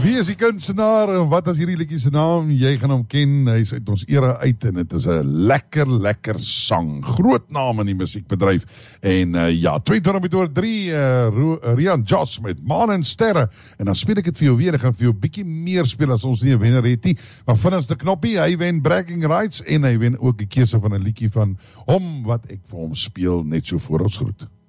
Wie is die kunstenaar en wat is hierdie liedjie se naam? Jy gaan hom ken, hy is uit ons era uit en het is 'n lekker sang. Groot naam in die musiekbedryf. En ja, 22:03, Rian Joss met Maan en Sterre. En dan speel ek het vir jou weer, ek gaan vir jou bietjie meer speel as ons nie 'n wenner het nie. Maar vinnigste knoppie, hy wen Bragging Rights en hy wen ook die keuse van 'n liedjie van hom wat ek vir hom speel net so voor ons groet.